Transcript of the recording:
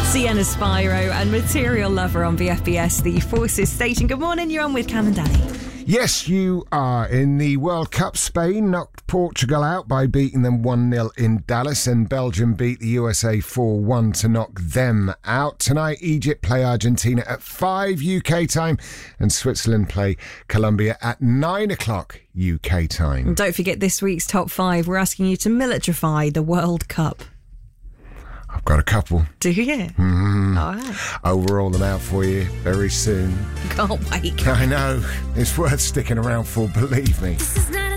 Sienna Spyro and Material Lover on VFBS, the Forces station. Good morning, you're on with Cam and Danny. Yes, you are. In the World Cup, Spain knocked Portugal out by beating them 1-0 in Dallas, and Belgium beat the USA 4-1 to knock them out. Tonight, Egypt play Argentina at 5 UK time, and Switzerland play Colombia at 9 o'clock UK time. And don't forget this week's top 5. We're asking you to militarify the World Cup. I've got a couple. Do you? Mm. All right. I'll roll them out for you very soon. Can't wait. I know. It's worth sticking around for, believe me. This is not